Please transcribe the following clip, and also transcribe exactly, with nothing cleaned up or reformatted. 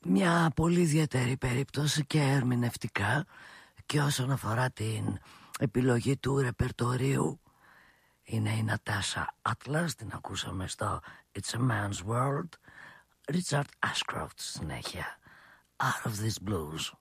Μια πολύ ιδιαίτερη περίπτωση και ερμηνευτικά και όσον αφορά την επιλογή του ρεπερτορίου είναι η Νατάσα Atlas, την ακούσαμε στο It's a Man's World. Richard Ashcroft συνέχεια, Out of This Blues.